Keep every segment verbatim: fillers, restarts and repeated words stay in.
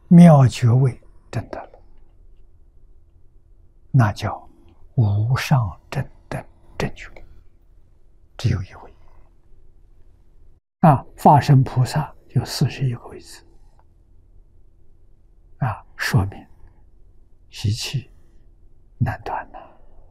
妙觉位证得了，那叫无上正等正觉，只有一位。啊，化身菩萨有四十一个位次，啊，说明习气难断呐，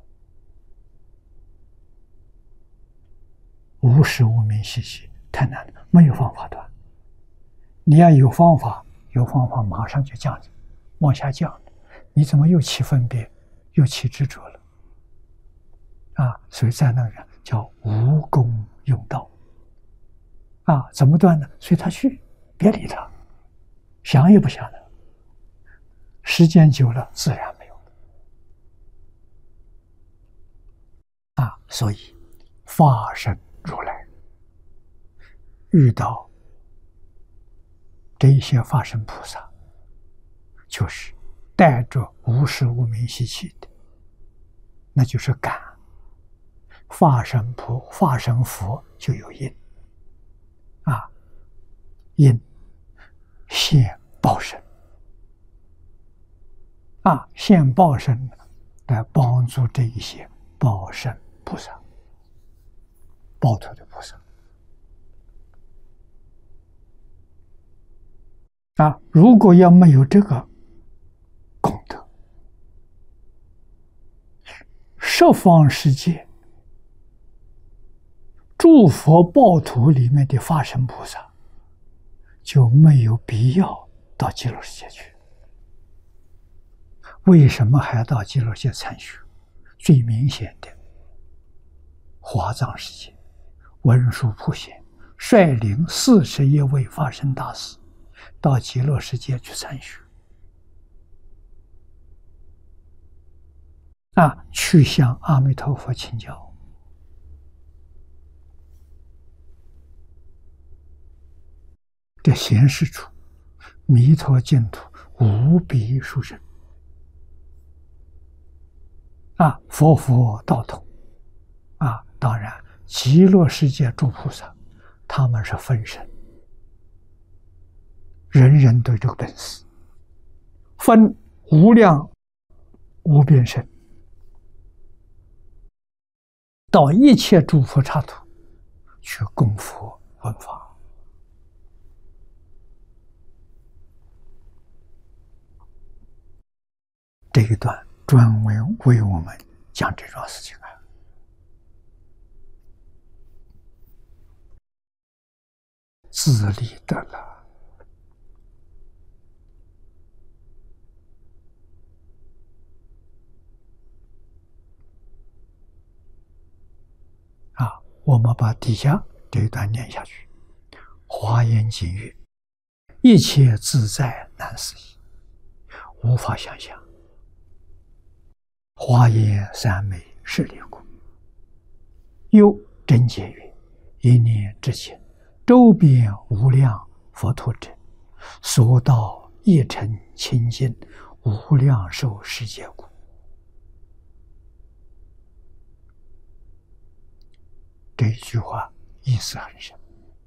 无始无明习气太难了，没有方法断。你要有方法，有方法马上就降，往下降，你怎么又起分别，又起执着了？啊，所以在那个叫无功用道。啊，怎么断呢？随他去，别理他，想也不想了。时间久了，自然没有了。啊，所以化身如来遇到这一些化身菩萨，就是带着无始无明习气的，那就是感。化身菩、化身佛就有因。啊，因现报身，啊，现报身来帮助这一些报身菩萨、报土的菩萨。啊，如果要没有这个功德，十方世界诸佛报土里面的化身菩萨就没有必要到极乐世界去。为什么还要到极乐世界参学？最明显的华藏世界，文殊普贤率领四十一位化身大士到极乐世界去参学，啊，去向阿弥陀佛请教。这显示出弥陀净土无比殊胜啊！佛佛道同啊！当然，极乐世界诸菩萨他们是分身，人人都有这个本事，分无量无边身到一切诸佛刹土去供佛闻法。这一段专门为我们讲这桩事情啊，自利得了啊！我们把底下这一段念下去。华严经曰：“一切自在难思议，无法想象。华严三昧是离故。”又真解曰：“一念之间，周边无量佛土者，所到一尘清净，无量寿世界故。”这一句话意思很深。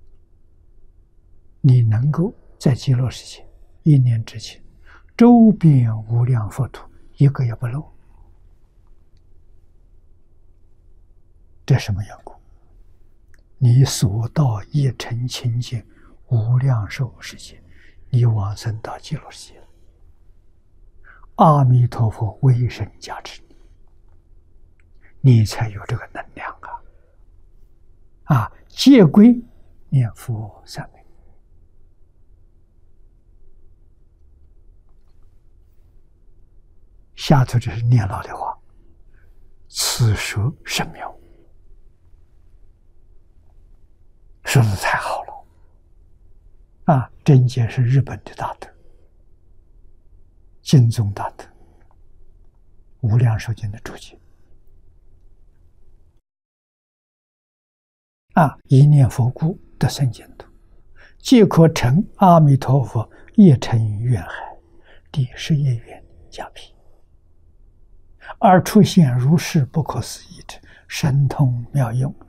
你能够在极乐世界一念之间，周边无量佛土一个也不漏，这什么缘故？你所到一尘清净无量寿世界，你往生到极乐世界，阿弥陀佛威神加持你，你才有这个能量啊！啊，戒归念佛三昧。下头这是念老的话：“此说甚妙。”说的太好了啊！真解是日本的大德，净宗大德，无量寿经的注解啊！一念佛故得生净土，即可成阿弥陀佛一尘愿海第十一愿加被，而出现如是不可思议之神通妙用，